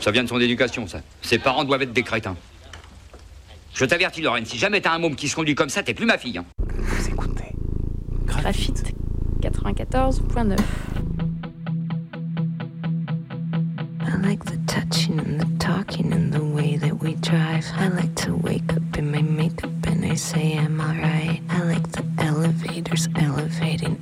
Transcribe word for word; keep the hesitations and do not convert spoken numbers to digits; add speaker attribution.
Speaker 1: Ça vient de son éducation, ça. Ses parents doivent être des crétins. Je t'avertis, Lorraine, si jamais t'as un môme qui se conduit comme ça, t'es plus ma fille. Hein.
Speaker 2: Vous écoutez
Speaker 3: Graphite quatre-vingt-quatorze point neuf.
Speaker 4: I like the touching and the talking and the way that we drive. I like to wake